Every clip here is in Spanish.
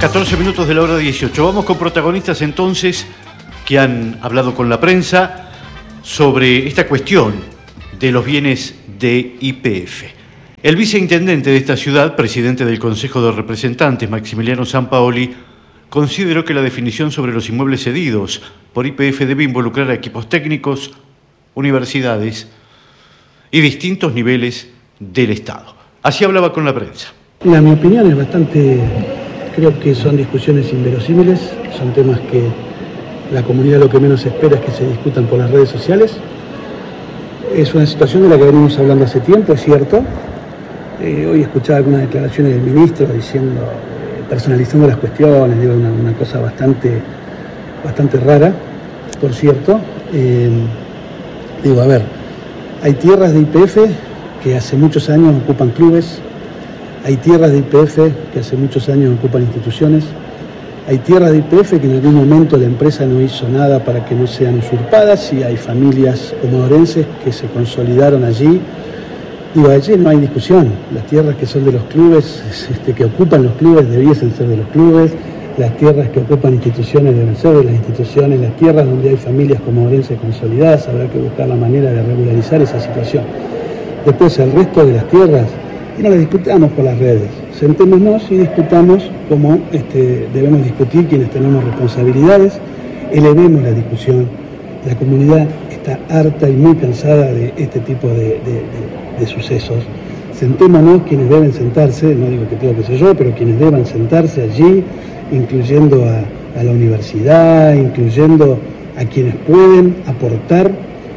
14 minutos de la hora 18. Vamos con protagonistas entonces que han hablado con la prensa sobre esta cuestión de los bienes de YPF. El viceintendente de esta ciudad, presidente del Consejo de Representantes, Maximiliano Sampaoli, consideró que la definición sobre los inmuebles cedidos por YPF debe involucrar a equipos técnicos, universidades y distintos niveles del Estado. Así hablaba con la prensa. Mira, mi opinión es bastante... Creo que son discusiones inverosímiles, son temas que la comunidad lo que menos espera es que se discutan por las redes sociales. Es una situación de la que venimos hablando hace tiempo, es cierto. Hoy escuchaba algunas declaraciones del ministro diciendo, personalizando las cuestiones, digo, una cosa bastante rara, por cierto. Digo, a ver, hay tierras de YPF que hace muchos años ocupan clubes. Hay tierras de YPF que hace muchos años ocupan instituciones. Hay tierras de YPF que en algún momento la empresa no hizo nada para que no sean usurpadas y hay familias comodorenses que se consolidaron allí. Digo, allí no hay discusión. Las tierras que son de los clubes, que ocupan los clubes, debiesen ser de los clubes. Las tierras que ocupan instituciones deben ser de las instituciones. Las tierras donde hay familias comodorenses consolidadas, habrá que buscar la manera de regularizar esa situación. Después, el resto de las tierras, y no las discutamos por las redes. Sentémonos y discutamos como debemos discutir quienes tenemos responsabilidades, elevemos la discusión. La comunidad está harta y muy cansada de este tipo de sucesos. Sentémonos quienes deben sentarse, no digo que tengo que ser yo, pero quienes deban sentarse allí, incluyendo a la universidad, incluyendo a quienes pueden aportar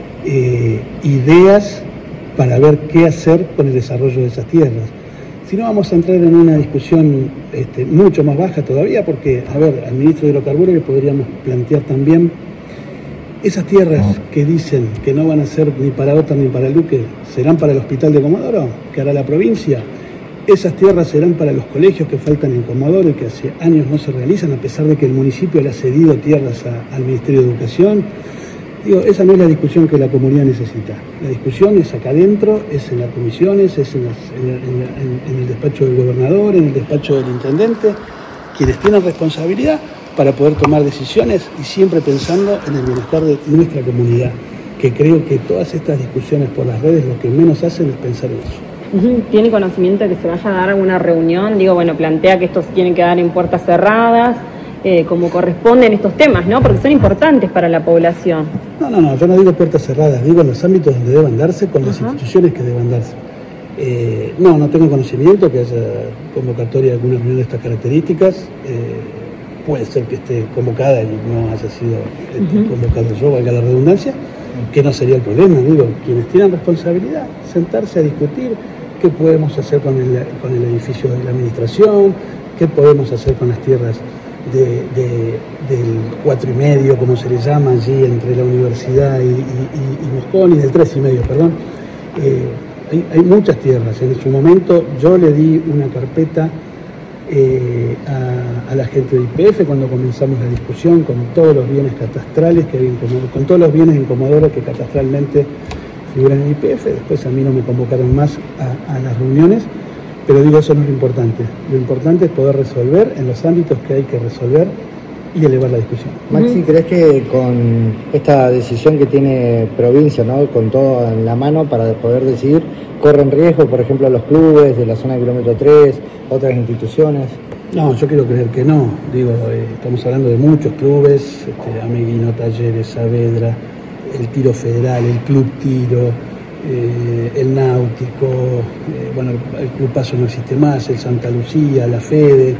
ideas para ver qué hacer con el desarrollo de esas tierras. Si no, vamos a entrar en una discusión mucho más baja todavía, porque, a ver, al ministro de Hidrocarburos le podríamos plantear también esas tierras que dicen que no van a ser ni para OTA ni para Luque, ¿serán para el hospital de Comodoro, que hará la provincia? Esas tierras serán para los colegios que faltan en Comodoro y que hace años no se realizan, a pesar de que el municipio le ha cedido tierras al Ministerio de Educación. Digo, esa no es la discusión que la comunidad necesita. La discusión es acá adentro, es en las comisiones, es en el despacho del gobernador, en el despacho del intendente, quienes tienen responsabilidad para poder tomar decisiones y siempre pensando en el bienestar de nuestra comunidad, que creo que todas estas discusiones por las redes lo que menos hacen es pensar en eso. ¿Tiene conocimiento de que se vaya a dar alguna reunión? Digo, bueno, plantea que esto se tiene que dar en puertas cerradas, como corresponden estos temas, ¿no? Porque son importantes para la población. No, yo no digo puertas cerradas, digo en los ámbitos donde deban darse, con las instituciones que deban darse. No tengo conocimiento que haya convocatoria de alguna reunión de estas características. Puede ser que esté convocada y no haya sido convocado yo, valga la redundancia, que no sería el problema. Digo, quienes tienen responsabilidad, sentarse a discutir qué podemos hacer con el edificio de la administración, qué podemos hacer con las tierras del 4,5, como se le llama allí, entre la universidad y Mosconi, del 3,5, perdón. Hay muchas tierras. En su momento yo le di una carpeta a la gente de YPF cuando comenzamos la discusión con todos los bienes catastrales que había en Comodoro, con todos los bienes en Comodoro que catastralmente figuran en YPF. Después a mí no me convocaron más a las reuniones, pero digo, eso no es lo importante. Lo importante es poder resolver en los ámbitos que hay que resolver y elevar la discusión. Maxi, ¿crees que con esta decisión que tiene provincia, ¿no?, con todo en la mano para poder decidir, corren riesgo, por ejemplo, los clubes de la zona de kilómetro 3, otras instituciones? No, yo quiero creer que no. Digo, estamos hablando de muchos clubes, Ameguino, Talleres, Saavedra, el Tiro Federal, el Club Tiro, el Náutico, el Club Paso no existe más, el Santa Lucía, la Fede,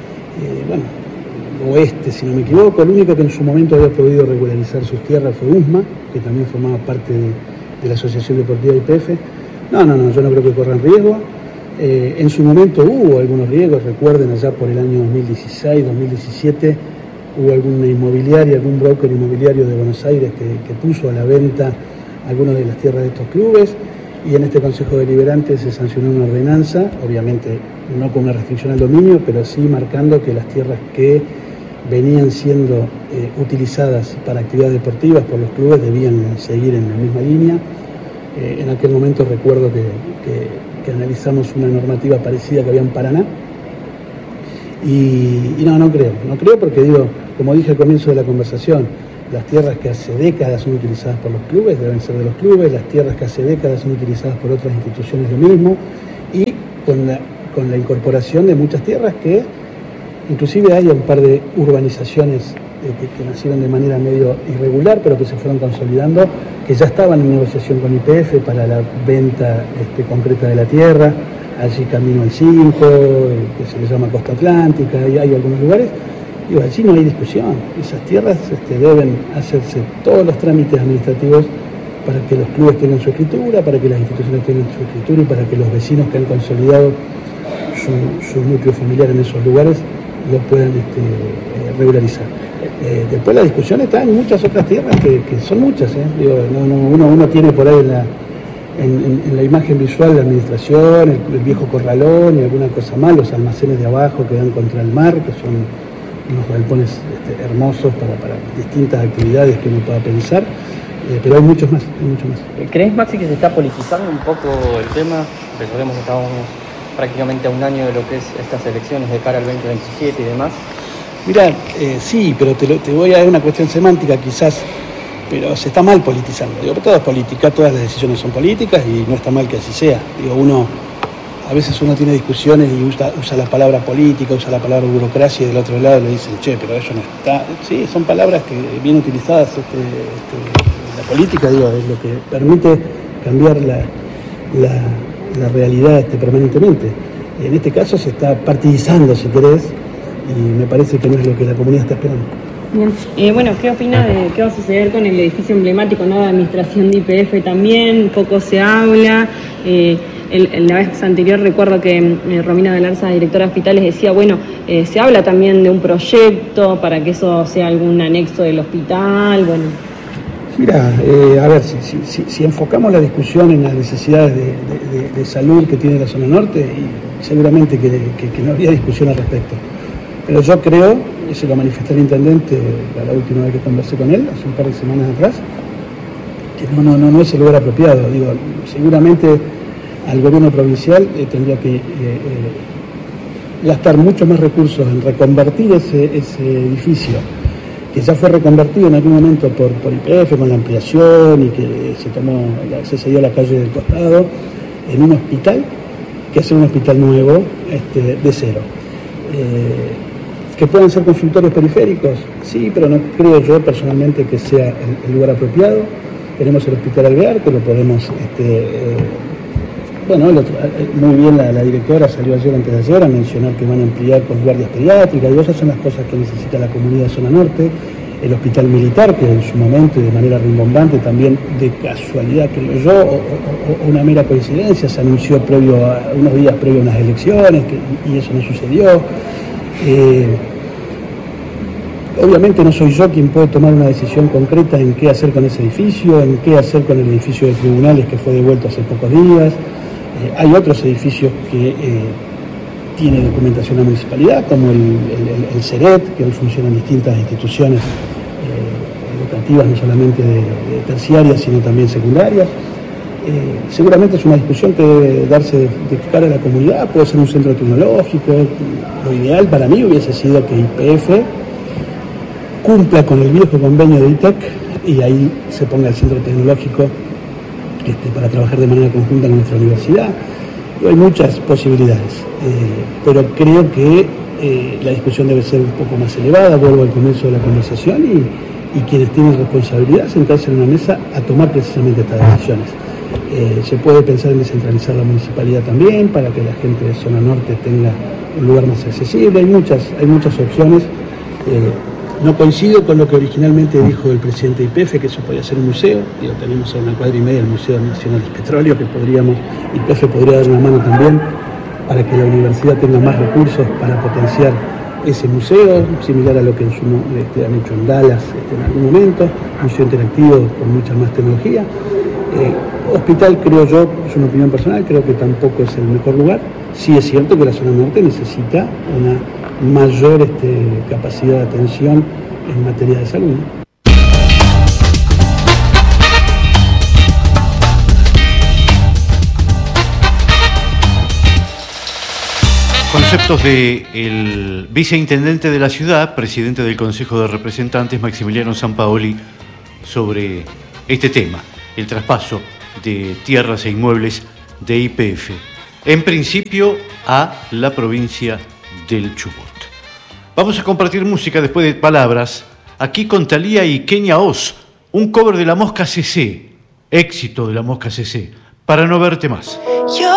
Oeste, si no me equivoco. El único que en su momento había podido regularizar sus tierras fue USMA, que también formaba parte de la Asociación Deportiva YPF. No, yo no creo que corran riesgo. En su momento hubo algunos riesgos, recuerden allá por el año 2016, 2017, hubo alguna inmobiliaria, algún broker inmobiliario de Buenos Aires que puso a la venta algunas de las tierras de estos clubes, y en este Consejo Deliberante se sancionó una ordenanza, obviamente no con una restricción al dominio, pero sí marcando que las tierras que venían siendo utilizadas para actividades deportivas por los clubes debían seguir en la misma línea. En aquel momento recuerdo que analizamos una normativa parecida que había en Paraná, Y no creo porque digo, como dije al comienzo de la conversación, las tierras que hace décadas son utilizadas por los clubes deben ser de los clubes, las tierras que hace décadas son utilizadas por otras instituciones lo mismo, y con la incorporación de muchas tierras que inclusive hay un par de urbanizaciones que nacieron de manera medio irregular, pero que se fueron consolidando, que ya estaban en negociación con YPF para la venta concreta de la tierra, allí camino al 5, que se le llama Costa Atlántica, hay algunos lugares. Digo, allí no hay discusión, esas tierras deben hacerse todos los trámites administrativos para que los clubes tengan su escritura, para que las instituciones tengan su escritura y para que los vecinos que han consolidado su núcleo familiar en esos lugares lo puedan regularizar. Después la discusión está en muchas otras tierras, que son muchas. Digo, uno tiene por ahí en la imagen visual la administración, el viejo corralón y alguna cosa más, los almacenes de abajo que dan contra el mar, que son unos galpones hermosos para distintas actividades que uno pueda pensar, pero hay muchos más. ¿Crees, Maxi, que se está politizando un poco el tema? Recordemos que estábamos prácticamente a un año de lo que es estas elecciones de cara al 2027 y demás. Mirá, sí, pero te voy a dar una cuestión semántica quizás, pero se está mal politizando. Digo, todo es política, todas las decisiones son políticas y no está mal que así sea. Digo, a veces uno tiene discusiones y usa la palabra política, usa la palabra burocracia y del otro lado le dicen, che, pero eso no está. Sí, son palabras que bien utilizadas. La política, digo, es lo que permite cambiar la realidad permanentemente. En este caso se está partidizando, si querés, y me parece que no es lo que la comunidad está esperando. Bien. Bueno, ¿qué opina de qué va a suceder con el edificio emblemático, ¿no?, de administración de YPF también? Poco se habla. La vez anterior recuerdo que Romina Galarza, directora de hospitales, decía, bueno, se habla también de un proyecto para que eso sea algún anexo del hospital, bueno. Mira, a ver, si enfocamos la discusión en las necesidades de salud que tiene la zona norte, y seguramente que no habría discusión al respecto. Pero yo creo, y se lo manifesté al intendente la última vez que conversé con él, hace un par de semanas atrás, que no es el lugar apropiado. Digo, seguramente al gobierno provincial tendría que gastar mucho más recursos en reconvertir ese edificio, que ya fue reconvertido en algún momento por YPF con la ampliación y que se cedió a la calle del costado, en un hospital, que hacer un hospital nuevo de cero. Que puedan ser consultorios periféricos, sí, pero no creo yo personalmente que sea el lugar apropiado. Tenemos el Hospital Alvear, que lo podemos, muy bien la directora salió ayer, antes de ayer, a mencionar que van a ampliar con guardias pediátricas, y esas son las cosas que necesita la comunidad de zona norte. El Hospital Militar, que en su momento y de manera rimbombante, también de casualidad creo yo, o una mera coincidencia, se anunció unos días previo a unas elecciones, y eso no sucedió. Obviamente no soy yo quien puede tomar una decisión concreta en qué hacer con ese edificio, en qué hacer con el edificio de tribunales que fue devuelto hace pocos días. Hay otros edificios que tiene documentación la municipalidad, como el CERET, que hoy funcionan distintas instituciones educativas, no solamente de terciarias, sino también secundarias. Seguramente es una discusión que debe darse de cara a la comunidad, puede ser un centro tecnológico. Lo ideal para mí hubiese sido que YPF cumpla con el viejo convenio de ITEC y ahí se ponga el centro tecnológico para trabajar de manera conjunta con nuestra universidad. Hay muchas posibilidades, pero creo que la discusión debe ser un poco más elevada. Vuelvo al comienzo de la conversación y quienes tienen responsabilidad sentarse en una mesa a tomar precisamente estas decisiones. Se puede pensar en descentralizar la municipalidad también para que la gente de zona norte tenga un lugar más accesible. Hay muchas opciones. No coincido con lo que originalmente dijo el presidente de YPF, que eso podía ser un museo. Tenemos a una cuadra y media el Museo Nacional del Petróleo, que YPF podría dar una mano también para que la universidad tenga más recursos para potenciar ese museo, similar a lo que han hecho en Dallas en algún momento, museo interactivo con mucha más tecnología. Hospital, creo yo, es una opinión personal, creo que tampoco es el mejor lugar. Sí es cierto que la zona norte necesita una mayor capacidad de atención en materia de salud. Conceptos del viceintendente de la ciudad, presidente del Consejo de Representantes, Maximiliano Sampaoli, sobre este tema, el traspaso de tierras e inmuebles de YPF, en principio a la provincia del Chubut. Vamos a compartir música después de palabras, aquí con Thalía y Kenia Oz, un cover de La Mosca CC, éxito de La Mosca CC, Para no verte más.